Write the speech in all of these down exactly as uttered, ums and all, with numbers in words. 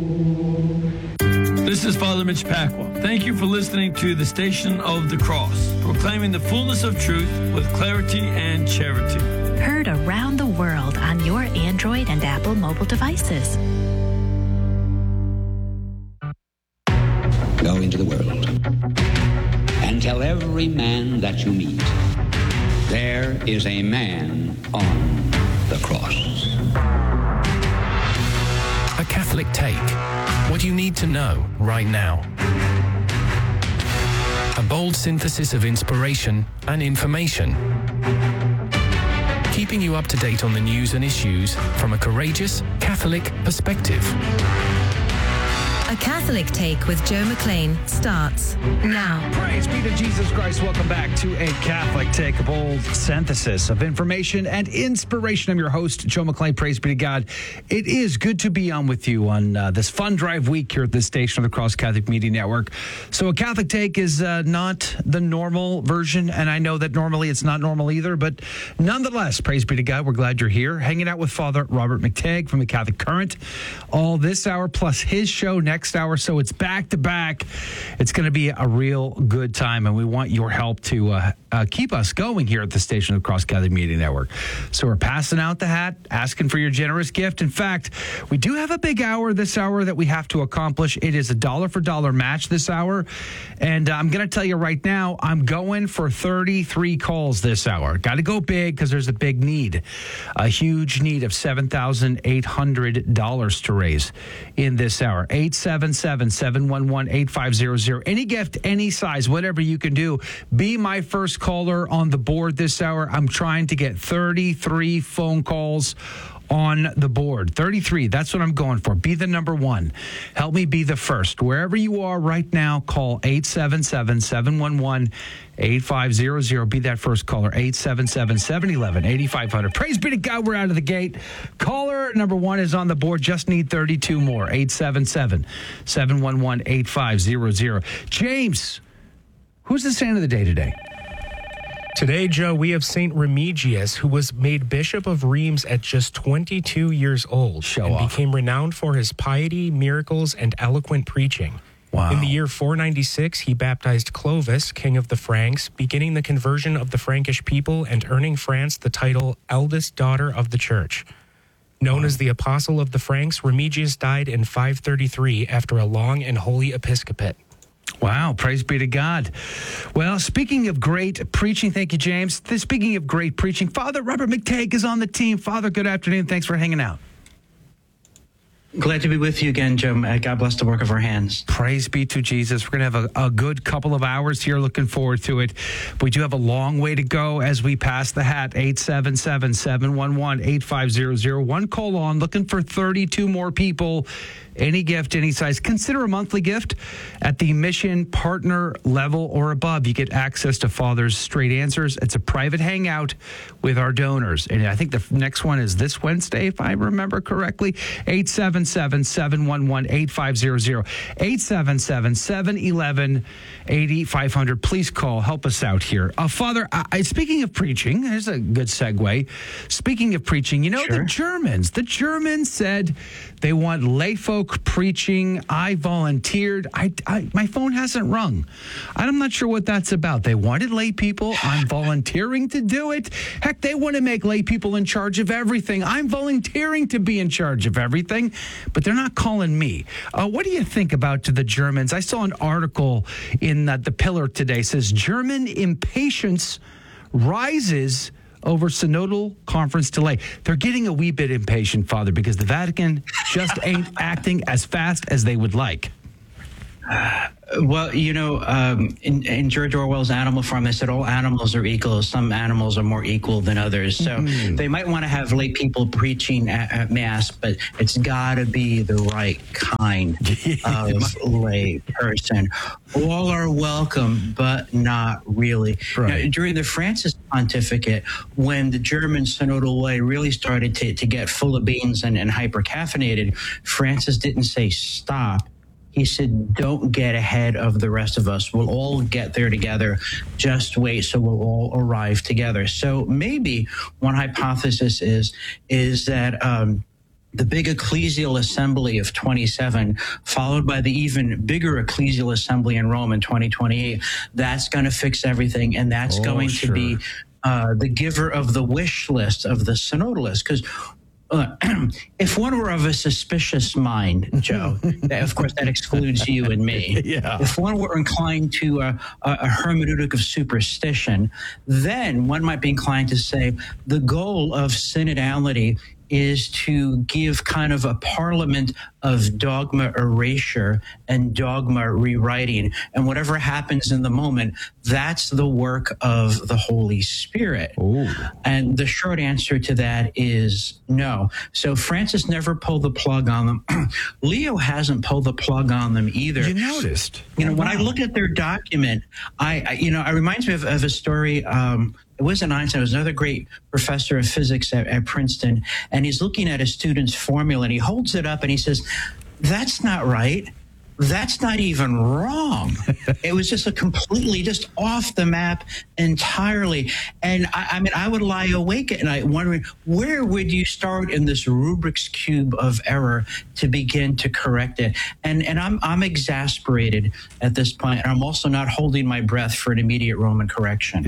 This is Father Mitch Pacwa. Thank you for listening to the Station of the Cross, proclaiming the fullness of truth with clarity and charity. Heard around the world on your Android and Apple mobile devices. Go into the world and tell every man that you meet, there is a man on the cross. A Catholic Take. What you need to know right now. A bold synthesis of inspiration and information. Keeping you up to date on the news and issues from a courageous Catholic perspective. A Catholic Take with Joe McLean starts now. Praise be to Jesus Christ. Welcome back to A Catholic Take, a bold synthesis of information and inspiration. I'm your host, Joe McLean. Praise be to God. It is good to be on with you on uh, this fun drive week here at the station of the Cross Catholic Media Network. So A Catholic Take is uh, not the normal version, and I know that normally it's not normal either, but nonetheless, praise be to God, we're glad you're here, hanging out with Father Robert McTagg from the Catholic Current all this hour, plus his show next hour, so it's back to back. It's going to be a real good time, and we want your help to uh, uh, keep us going here at the station of the Cross Catholic Media Network. So we're passing out the hat, asking for your generous gift. In fact, we do have a big hour this hour that we have to accomplish. It is a dollar for dollar match this hour, and uh, I'm going to tell you right now, I'm going for thirty-three calls this hour. Got to go big because there's a big need, a huge need of seven thousand eight hundred dollars to raise in this hour. eight seven seven, seven one one, eight five zero zero. Any gift, any size, whatever you can do. Be my first caller on the board this hour. I'm trying to get thirty-three phone calls on the board. thirty-three, that's what I'm going for. Be the number one. Help me be the first. Wherever you are right now, call eight seven seven, seven one one, eight five zero zero. Be that first caller. eight seven seven, seven one one, eight five zero zero. Praise be to God, we're out of the gate. Caller number one is on the board. Just need thirty-two more. eight seven seven, seven one one, eight five zero zero. James, who's the saint of the day today? Today, Joe, we have Saint Remigius, who was made Bishop of Reims at just twenty-two years old. Show and off. became renowned for his piety, miracles, and eloquent preaching. Wow. In the year four ninety-six, he baptized Clovis, king of the Franks, beginning the conversion of the Frankish people and earning France the title eldest daughter of the church. Known wow. as the Apostle of the Franks, Remigius died in five thirty-three after a long and holy episcopate. Wow, praise be to God. Well, speaking of great preaching, thank you, James. Speaking of great preaching, Father Robert McTagg is on the team. Father, good afternoon. Thanks for hanging out. Glad to be with you again, Jim. Uh, God bless the work of our hands. Praise be to Jesus. We're going to have a, a good couple of hours here. Looking forward to it. We do have a long way to go as we pass the hat. eight seven seven, seven one one, eight five zero zero. One call on. Looking for thirty-two more people. Any gift, any size. Consider a monthly gift at the mission partner level or above. You get access to Father's Straight Answers. It's a private hangout with our donors. And I think the next one is this Wednesday, if I remember correctly. eight seven seven, seven one one, eight five zero zero. eight seven seven, seven one one, eight five zero zero. Please call. Help us out here. Uh, Father, I, speaking of preaching, here's a good segue. Speaking of preaching, you know, sure. the Germans, the Germans said they want lay folk preaching. I volunteered. I, I, my phone hasn't rung. I'm not sure what that's about. They wanted lay people. I'm volunteering to do it. Heck, they want to make lay people in charge of everything. I'm volunteering to be in charge of everything, but they're not calling me. Uh, what do you think about to the Germans? I saw an article in uh, The Pillar today. Says German impatience rises over synodal conference delay. They're getting a wee bit impatient, Father, because the Vatican just ain't acting as fast as they would like. Uh, well, you know, um, in, in George Orwell's Animal Farm, they said all animals are equal. Some animals are more equal than others. So mm. they might want to have lay people preaching at, at Mass, but it's got to be the right kind of lay person. All are welcome, but not really. Right. Now, during the Francis pontificate, when the German synodal way really started to, to get full of beans and, and hyper-caffeinated, Francis didn't say stop. He said, don't get ahead of the rest of us. We'll all get there together. Just wait, so we'll all arrive together. So maybe one hypothesis is, is that um, the big ecclesial assembly of twenty-seven, followed by the even bigger ecclesial assembly in Rome in twenty twenty-eight. That's going to fix everything. And that's Oh, going sure. to be uh, the giver of the wish list, of the synodalist. Because uh, if one were of a suspicious mind, Joe, that, of course, that excludes you and me. Yeah. If one were inclined to a, a, a hermeneutic of superstition, then one might be inclined to say the goal of synodality is to give kind of a parliament of dogma erasure and dogma rewriting. And whatever happens in the moment, that's the work of the Holy Spirit. Ooh. And the short answer to that is no. So Francis never pulled the plug on them. Leo hasn't pulled the plug on them either. You noticed. You know, Oh, when wow. I look at their document, I, I you know, it reminds me of, of a story. Um, it wasn't Einstein. It was another great professor of physics at, at Princeton. And he's looking at a student's formula and he holds it up and he says, that's not right. That's not even wrong. It was just a completely just off the map entirely. And I, I mean, I would lie awake at night wondering, where would you start in this Rubik's Cube of error to begin to correct it? And and I'm I'm exasperated at this point. And I'm also not holding my breath for an immediate Roman correction.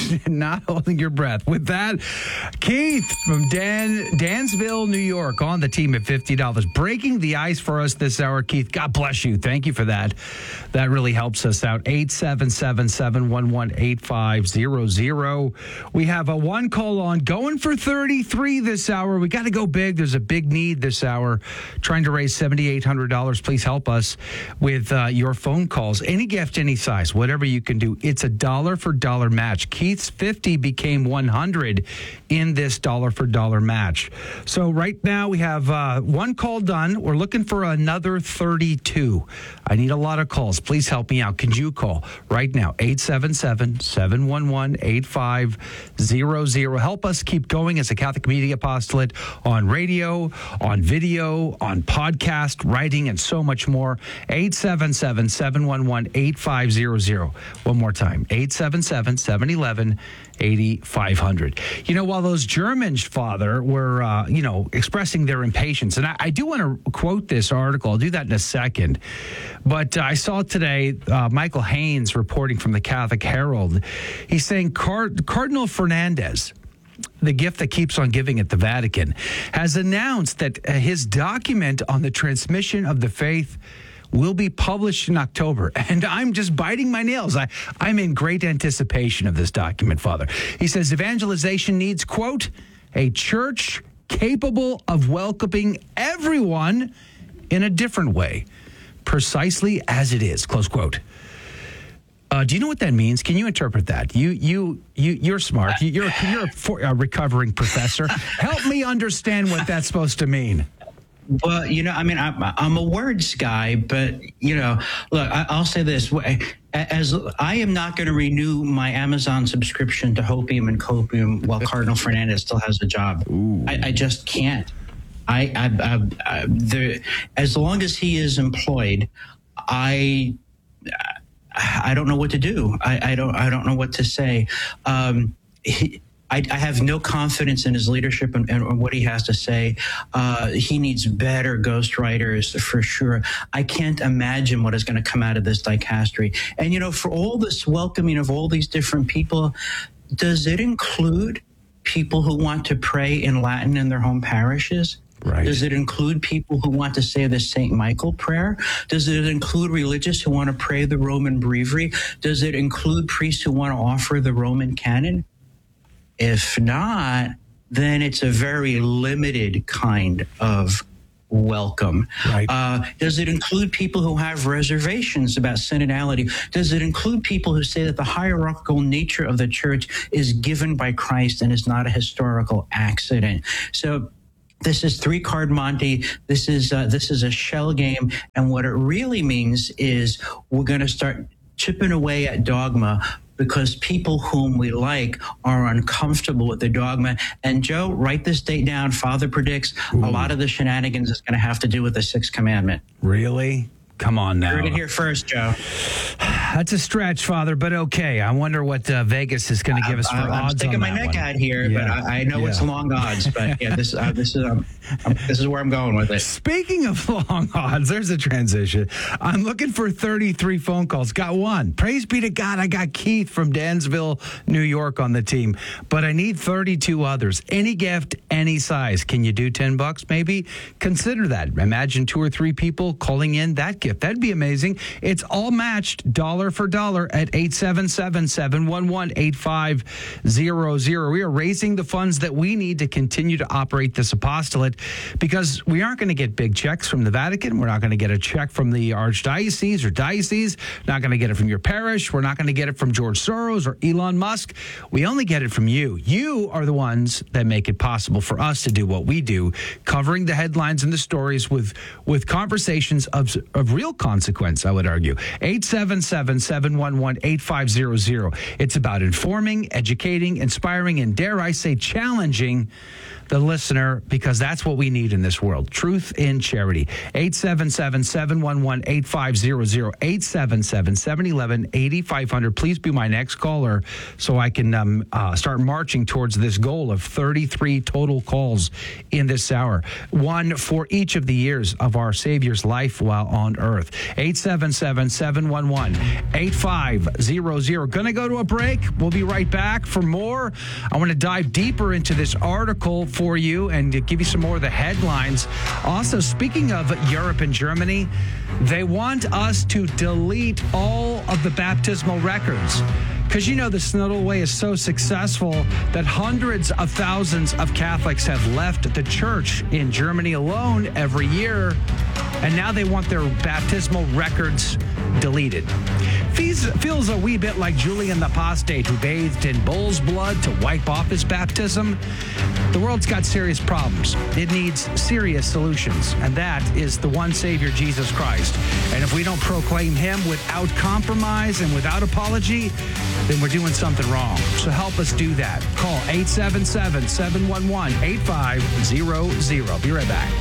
Not holding your breath. With that, Keith from Dan Dansville, New York, on the team at fifty dollars. Breaking the ice for us this hour, Keith. God bless you. Thank you for that. That really helps us out. eight seven seven, seven one one, eight five zero zero. We have a one call on going for thirty-three this hour. We got to go big. There's a big need this hour. Trying to raise seven thousand eight hundred dollars. Please help us with uh, your phone calls. Any gift, any size, whatever you can do. It's a dollar for dollar match. Keith's fifty became one hundred in this dollar for dollar match. So right now we have uh, one call done. We're looking for another thirty-two. I need a lot of calls. Please help me out. Can you call right now? eight seven seven, seven one one, eight five zero zero. Help us keep going as a Catholic Media Apostolate on radio, on video, on podcast, writing, and so much more. eight seven seven, seven one one, eight five zero zero. One more time. eight seven seven, seven one one, eight five zero zero. You know, while those Germans, Father, were, uh, you know, expressing their impatience, and I, I do want to quote this article. I'll do that in a second. But uh, I saw today uh, Michael Haynes reporting from the Catholic Herald. He's saying Card- Cardinal Fernandez, the gift that keeps on giving at the Vatican, has announced that uh, his document on the transmission of the faith will be published in October. And I'm just biting my nails. I, I'm in great anticipation of this document, Father. He says evangelization needs, quote, a church capable of welcoming everyone in a different way, precisely as it is, close quote. Uh, do you know what that means? Can you interpret that? You, you, you, you're smart. You, you're, you're a, for, a recovering professor. Help me understand what that's supposed to mean. Well, you know, I mean, I'm, I'm a words guy, but, you know, look, I, I'll say this. As I am not going to renew my Amazon subscription to Hopium and Copium while Cardinal Fernandez still has a job. I, I just can't. I, I, I, I the, as long as he is employed, I, I don't know what to do. I, I don't, I don't know what to say. Um, he, I, I have no confidence in his leadership and, and what he has to say. Uh, he needs better ghostwriters for sure. I can't imagine what is going to come out of this dicastery. And, you know, for all this welcoming of all these different people, does it include people who want to pray in Latin in their home parishes? Right. Does it include people who want to say the Saint Michael prayer? Does it include religious who want to pray the Roman breviary? Does it include priests who want to offer the Roman canon? If not, then it's a very limited kind of welcome. Right. Uh, does it include people who have reservations about synodality? Does it include people who say that the hierarchical nature of the church is given by Christ and is not a historical accident? So this is three card Monty. This is uh, this is a shell game, and what it really means is we're going to start chipping away at dogma, because people whom we like are uncomfortable with the dogma. And Joe, write this date down. Father predicts Ooh. a lot of the shenanigans is going to have to do with the Sixth Commandment. Really? Come on now. You heard it here first, Joe. That's a stretch, Father, but okay. I wonder what uh, Vegas is going to give us for I'm, odds. I'm sticking on my that neck one. out here, Yeah. but I, I know Yeah. it's long odds. But yeah, this uh, this is um, um, this is where I'm going with it. Speaking of long odds, there's a transition. I'm looking for thirty-three phone calls. Got one. Praise be to God, I got Keith from Dansville, New York on the team, but I need thirty-two others. Any gift, any size. Can you do ten bucks maybe? Consider that. Imagine two or three people calling in that gift. That'd be amazing. It's all matched dollar for dollar at eight seven seven, seven one one, eight five zero zero. We are raising the funds that we need to continue to operate this apostolate because we aren't going to get big checks from the Vatican. We're not going to get a check from the archdiocese or diocese. Not going to get it from your parish. We're not going to get it from George Soros or Elon Musk. We only get it from you. You are the ones that make it possible for us to do what we do, covering the headlines and the stories with, with conversations of, of real consequence, I would argue. eight seven seven, seven one one, eight five zero zero. It's about informing, educating, inspiring, and dare I say challenging the listener, because that's what we need in this world. Truth in charity. eight seven seven, seven one one, eight five zero zero. eight seven seven, seven one one, eight five zero zero. Please be my next caller so I can um, uh, start marching towards this goal of thirty-three total calls in this hour. One for each of the years of our Savior's life while on earth. eight seven seven, seven one one, eight five zero zero. Going to go to a break. We'll be right back for more. I want to dive deeper into this article for you and to give you some more of the headlines. Also, speaking of Europe and Germany, they want us to delete all of the baptismal records. Because, you know, the Synodal Way is so successful that hundreds of thousands of Catholics have left the church in Germany alone every year, and now they want their baptismal records deleted. Feels, feels a wee bit like Julian the Apostate, who bathed in bull's blood to wipe off his baptism. The world's got serious problems. It needs serious solutions, and that is the one Savior, Jesus Christ. And if we don't proclaim him without compromise and without apology, then we're doing something wrong. So help us do that. Call eight seven seven, seven one one, eight five zero zero. Be right back.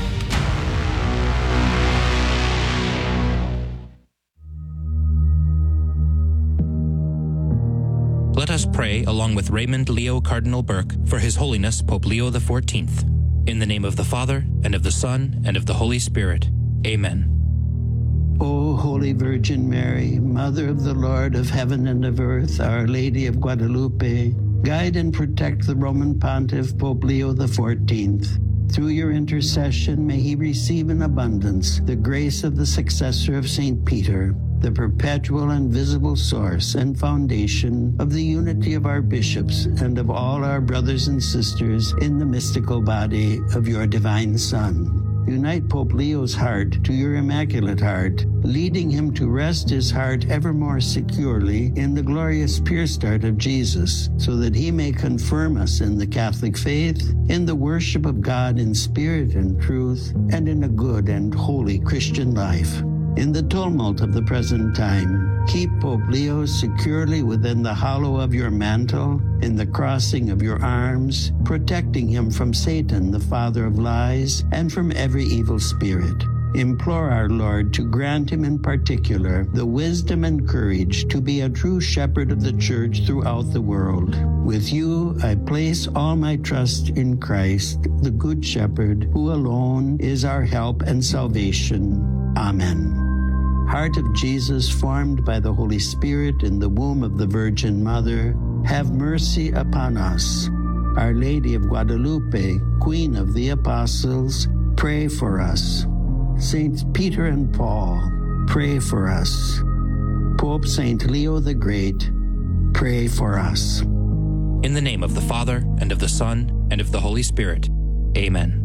Let us pray along with Raymond Leo Cardinal Burke for His Holiness Pope Leo the fourteenth. In the name of the Father, and of the Son, and of the Holy Spirit. Amen. O Holy Virgin Mary, Mother of the Lord of heaven and of earth, Our Lady of Guadalupe, guide and protect the Roman Pontiff Pope Leo the fourteenth. Through your intercession, may he receive in abundance the grace of the successor of Saint Peter, the perpetual and visible source and foundation of the unity of our bishops and of all our brothers and sisters in the mystical body of your divine Son. Unite Pope Leo's heart to your Immaculate Heart, leading him to rest his heart ever more securely in the glorious pure start of Jesus, so that he may confirm us in the Catholic faith, in the worship of God in spirit and truth, and in a good and holy Christian life. In the tumult of the present time, keep Pope Leo securely within the hollow of your mantle, in the crossing of your arms, protecting him from Satan, the father of lies, and from every evil spirit. Implore our Lord to grant him in particular the wisdom and courage to be a true shepherd of the church throughout the world. With you, I place all my trust in Christ, the Good Shepherd, who alone is our help and salvation. Amen. Heart of Jesus, formed by the Holy Spirit in the womb of the Virgin Mother, have mercy upon us. Our Lady of Guadalupe, Queen of the Apostles, pray for us. Saints Peter and Paul, pray for us. Pope Saint Leo the Great, pray for us. In the name of the Father, and of the Son, and of the Holy Spirit. Amen.